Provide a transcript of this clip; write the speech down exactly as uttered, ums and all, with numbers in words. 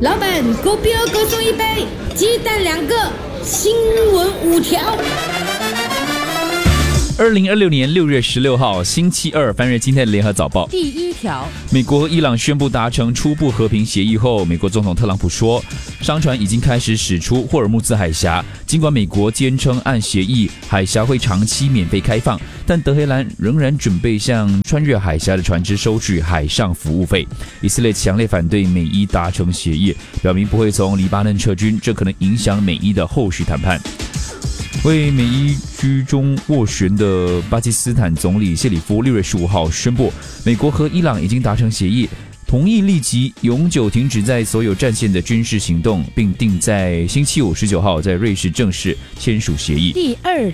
老板，狗标各送一杯，鸡蛋两个，新闻五条。 二零二六年六月十六号星期二，翻阅今天的联合早报。 第一条， 美国和伊朗宣布达成初步和平协议后，美国总统特朗普说，商船已经开始驶出霍尔木兹海峡。尽管美国坚称按协议海峡会长期免费开放，但德黑兰仍然准备向穿越海峡的船只收取海上服务费。以色列强烈反对美伊达成协议，表明不会从黎巴嫩撤军，这可能影响美伊的后续谈判。为美伊居中斡旋的巴基斯坦总理谢里夫六月十五号宣布，美国和伊朗已经达成协议，同意立即永久停止在所有战线的军事行动，并定在星期五十九号在瑞士正式签署协议。 第二